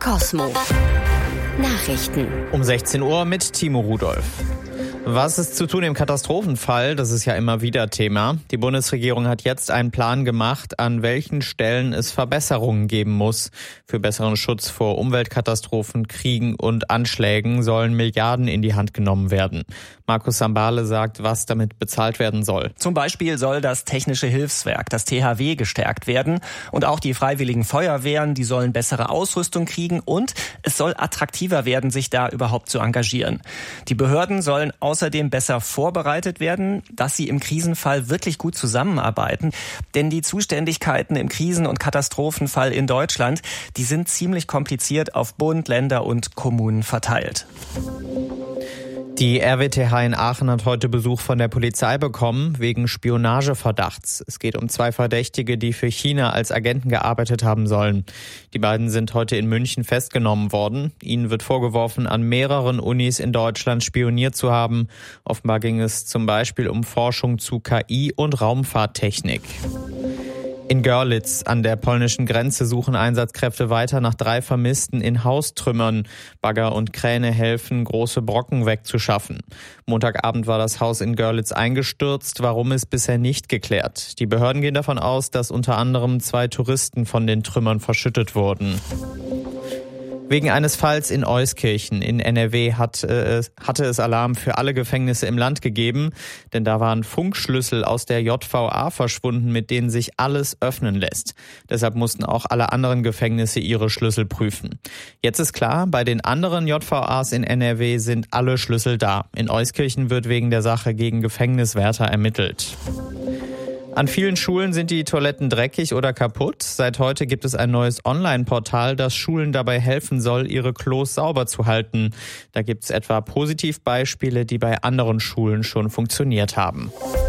Cosmo. Nachrichten. Um 16 Uhr mit Timo Rudolph. Was ist zu tun im Katastrophenfall? Das ist ja immer wieder Thema. Die Bundesregierung hat jetzt einen Plan gemacht, an welchen Stellen es Verbesserungen geben muss. Für besseren Schutz vor Umweltkatastrophen, Kriegen und Anschlägen sollen Milliarden in die Hand genommen werden. Markus Sambale sagt, was damit bezahlt werden soll. Zum Beispiel soll das Technische Hilfswerk, das THW, gestärkt werden. Und auch die freiwilligen Feuerwehren, die sollen bessere Ausrüstung kriegen. Und es soll attraktiver werden, sich da überhaupt zu engagieren. Die Behörden sollen außerdem besser vorbereitet werden, dass sie im Krisenfall wirklich gut zusammenarbeiten. Denn die Zuständigkeiten im Krisen- und Katastrophenfall in Deutschland, die sind ziemlich kompliziert auf Bund, Länder und Kommunen verteilt. Die RWTH in Aachen hat heute Besuch von der Polizei bekommen, wegen Spionageverdachts. Es geht um 2 Verdächtige, die für China als Agenten gearbeitet haben sollen. Die beiden sind heute in München festgenommen worden. Ihnen wird vorgeworfen, an mehreren Unis in Deutschland spioniert zu haben. Offenbar ging es zum Beispiel um Forschung zu KI und Raumfahrttechnik. In Görlitz an der polnischen Grenze suchen Einsatzkräfte weiter nach 3 Vermissten in Haustrümmern. Bagger und Kräne helfen, große Brocken wegzuschaffen. Montagabend war das Haus in Görlitz eingestürzt. Warum, ist bisher nicht geklärt. Die Behörden gehen davon aus, dass unter anderem 2 Touristen von den Trümmern verschüttet wurden. Wegen eines Falls in Euskirchen in NRW hatte es Alarm für alle Gefängnisse im Land gegeben, denn da waren Funkschlüssel aus der JVA verschwunden, mit denen sich alles öffnen lässt. Deshalb mussten auch alle anderen Gefängnisse ihre Schlüssel prüfen. Jetzt ist klar, bei den anderen JVAs in NRW sind alle Schlüssel da. In Euskirchen wird wegen der Sache gegen Gefängniswärter ermittelt. An vielen Schulen sind die Toiletten dreckig oder kaputt. Seit heute gibt es ein neues Online-Portal, das Schulen dabei helfen soll, ihre Klos sauber zu halten. Da gibt es etwa Positivbeispiele, die bei anderen Schulen schon funktioniert haben.